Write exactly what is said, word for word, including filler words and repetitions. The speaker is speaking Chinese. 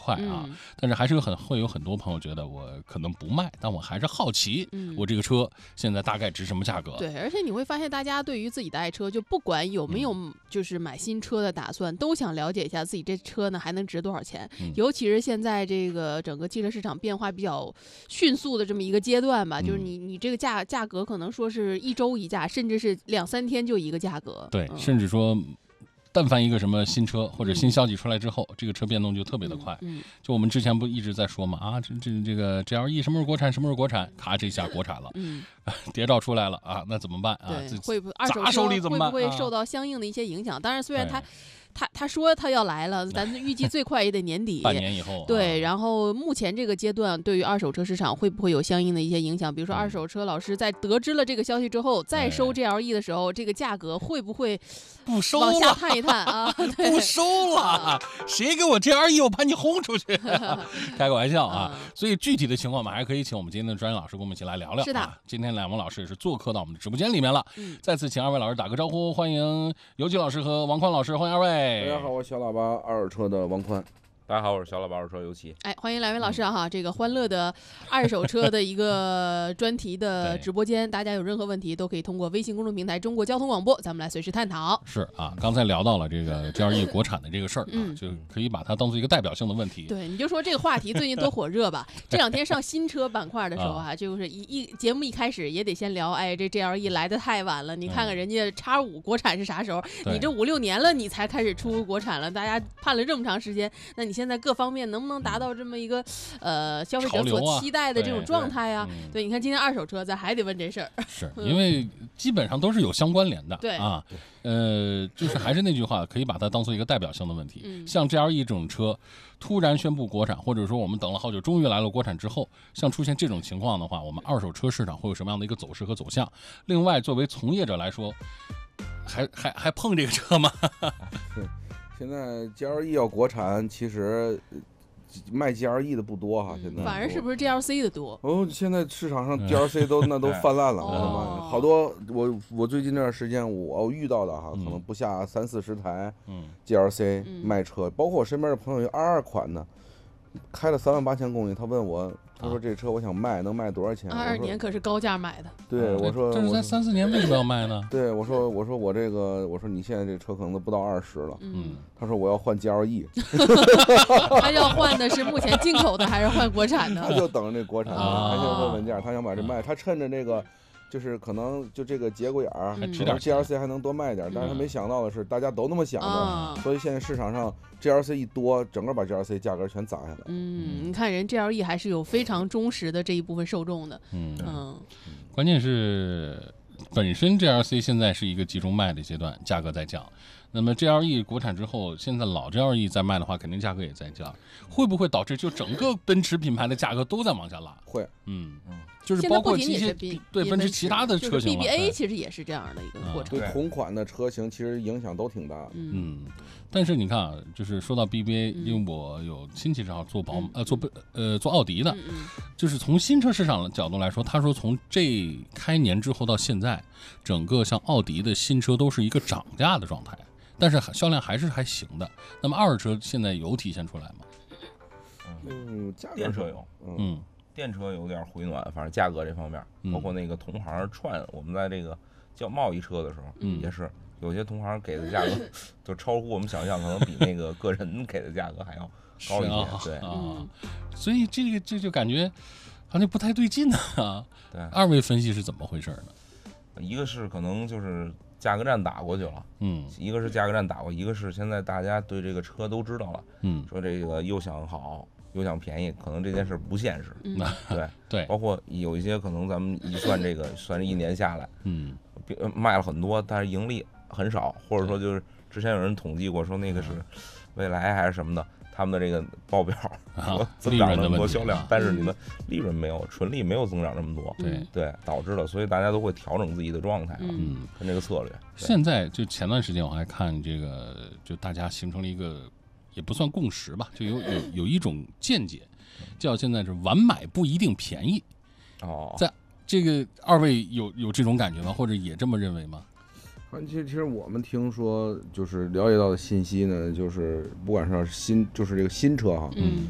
快啊，嗯、但是还是有很会有很多朋友觉得我可能不卖，但我还是好奇，嗯、我这个车现在大概值什么价格？ 对，而且你会发现，大家对于自己的爱车，就不管有没有就是买新车的打算，嗯、都想了解一下自己这车呢还能值多少钱。嗯、尤其是现在这个整个汽车市场变化比较迅速的这么一个阶段吧，嗯、就是你你这个价价格可能说是一周一价，甚至是两三天就一个价格。 对，嗯、甚至说。但凡一个什么新车或者新消息出来之后，嗯、这个车变动就特别的快。嗯，就我们之前不一直在说嘛，啊，这这这个 G L E 什么时候国产，什么时候国产，咔，这下国产了，嗯，谍照出来了啊，那怎么办啊？ 对，会不会二手车会不会受到相应的一些影响？当然，虽然它。他他说他要来了，咱预计最快也得年底， 半年以后。 对，然后目前这个阶段对于二手车市场会不会有相应的一些影响？比如说二手车老师在得知了这个消息之后，再收 G L E 的时候，这个价格会不会不收了？ 往下探一探啊？ 不收了，谁给我 G L E， 我把你轰出去！开个玩笑啊！所以具体的情况，我们还可以请我们今天的专业老师跟我们一起来聊聊。 是的， 今天两位老师也是做客到我们的直播间里面了。再次请二位老师打个招呼，欢迎尤其老师和王宽老师，欢迎二位。 大家好，我小喇叭二手车的王宽。 大家好，我是小喇叭二手车尤其。 哎，欢迎两位老师啊！哈，这个欢乐的二手车的一个专题的直播间，大家有任何问题都可以通过微信公众平台中国交通广播，咱们来随时探讨。 是啊，刚才聊到了这个 G L E 国产的这个事儿、啊嗯，就可以把它当做一个代表性的问题。 对，你就说这个话题最近多火热吧？这两天上新车板块的时候啊，就是一一节目一开始也得先聊，哎，这 G L E 来得太晚了，你看看人家 X 五国产是啥时候？嗯、你这五六年了，你才开始出国产了，大家盼了这么长时间，那你现在各方面能不能达到这么一个、嗯、呃消费者所期待的这种状态啊？对, 对, 对，你看今天二手车咱还得问这事儿， 是因为基本上都是有相关联的， 对啊，呃，就是还是那句话，可以把它当做一个代表性的问题。嗯、像 G L E 这种车突然宣布国产，或者说我们等了好久，终于来了国产之后，像出现这种情况的话，我们二手车市场会有什么样的一个走势和走向？另外，作为从业者来说，还还还碰这个车吗？ 对，现在 G L E 要国产，其实。卖 G L E 的不多哈，现在反而是不是 G L C 的多？ 哦，现在市场上 G L C 都那都泛滥了，我的妈呀！好多我我最近这段时间我遇到的哈，可能不下三四十台 G L C 卖车，包括我身边的朋友有二二款的，开了三万八千公里，他问我，他说这车我想卖，能卖多少钱？ 二二年可是高价买的。 对，我说这是在三四年为什么要卖呢？ 对，我说我说我这个我说你现在这车可能都不到二十了。嗯，他说我要换 G L E。 他要换的是目前进口的还是换国产的？ 他就等着那国产的，他现在问问价，他想把这卖，他趁着这个。就是可能就这个节骨眼儿， 嗯、 G L C 还能多卖点，但是他没想到的是，大家都那么想的， 嗯、 所以现在市场上 G L C 一多，整个把 G L C 价格全砸下来。 嗯，你看人 G L E 还是有非常忠实的这一部分受众的。 嗯嗯，关键是本身 G L C 现在是一个集中卖的阶段，价格在降。那么 G L E 国产之后，现在老 G L E 在卖的话，肯定价格也在降，会不会导致就整个奔驰品牌的价格都在往下拉？ 会， 嗯嗯。就是包括这些对奔驰其他的车型 ，B B A 其实也是这样的一个过程。 对同款的车型，其实影响都挺大的。 嗯，但是你看啊，就是说到 B B A，、嗯、因为我有亲戚正好做宝、嗯、呃做呃做奥迪的、 嗯， 就是从新车市场的角度来说，他说从这开年之后到现在，整个像奥迪的新车都是一个涨价的状态，但是销量还是还行的。那么二手车现在有体现出来吗？ 嗯， 电车有， 嗯。 电车有点回暖，反正价格这方面，包括那个同行串，我们在这个叫贸易车的时候， 嗯， 也是有些同行给的价格就超乎我们想象，可能比那个个人给的价格还要高一些， 啊、 对啊，所以这个这就感觉好像不太对劲啊。 对， 二位分析是怎么回事呢？ 一个是可能就是价格战打过去了， 嗯， 一个是价格战打过，一个是现在大家对这个车都知道了， 嗯， 说这个又想好。又想便宜，可能这件事不现实。 嗯、 对对， 包括有一些可能咱们一算这个，算这一年下来， 嗯， 卖了很多，但是盈利很少，或者说就是之前有人统计过，说那个是未来还是什么的，他们的这个报表说增长了那么多销量， 啊、 但是你的利润没有，纯利没有增长这么多， 对对，导致了，所以大家都会调整自己的状态， 嗯， 跟这个策略。 现在就前段时间我还看这个，就大家形成了一个。也不算共识吧，就有有有一种见解，叫现在是晚买不一定便宜。 哦， 在这个二位有有这种感觉吗？或者也这么认为吗？ 反正其实其实我们听说就是了解到的信息呢，就是不管是新就是这个新车哈， 嗯，